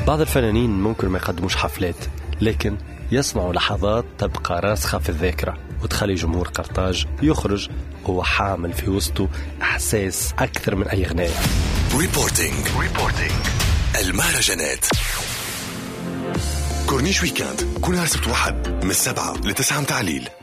بعض الفنانين ممكن ما يقدموش حفلات، لكن يصنعوا لحظات تبقى راسخة في الذاكرة وتخلي جمهور قرطاج يخرج هو حامل في وسطه إحساس أكثر من أي غناية. ريبورتينج المهرجانات كورنيش ويكاند كل نهار سبت واحد من 7 ل 9 متاع الليل.